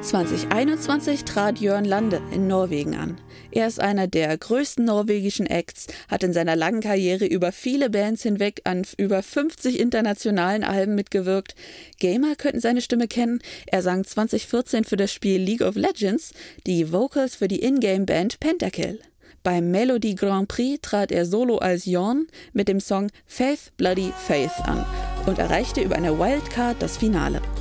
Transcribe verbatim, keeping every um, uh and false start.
zwanzig einundzwanzig trat Jørn Lande in Norwegen an. Er ist einer der größten norwegischen Acts, hat in seiner langen Karriere über viele Bands hinweg an über fünfzig internationalen Alben mitgewirkt. Gamer könnten seine Stimme kennen. Er sang zwanzig vierzehn für das Spiel League of Legends die Vocals für die Ingame-Band Pentakill. Beim Melodi Grand Prix trat er solo als Jørn mit dem Song Faith Bloody Faith an und erreichte über eine Wildcard das Finale.